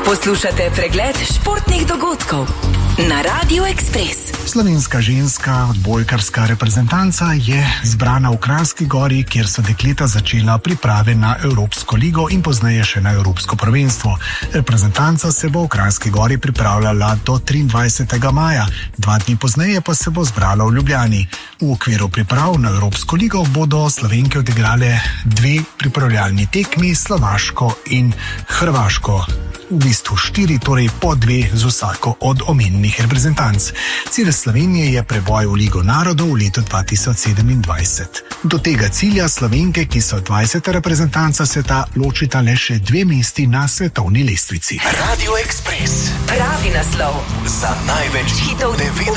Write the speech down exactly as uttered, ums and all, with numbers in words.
Poslušate pregled športnih dogodkov na Radiu Ekspres. Slovenska ženska odbojkarska reprezentanca je zbrana v Kranjski Gori, kjer so dekleta začela priprave na Evropsko ligo in pozneje še na Evropsko prvenstvo. Reprezentanca se bo v Kranjski Gori pripravljala do triindvajsetega maja, dva dni pozneje pa se bo zbrala v Ljubljani. V okviru priprav na Evropsko ligo bodo Slovenke odigrale dve pripravljalni tekmi, Slovaško in Hrvaško. V bistvu štiri, torej po dve z vsako od omenjenih reprezentanc. Cilj Slovenije je preboj v Ligo narodov v letu dva tisoč sedemindvajset. Do tega cilja Slovenke, ki so dvajseta reprezentanca sveta, ločita le še dve mesti na svetovni lestvici. Radio Ekspres. Pravi naslov za največ hitov devetdesetih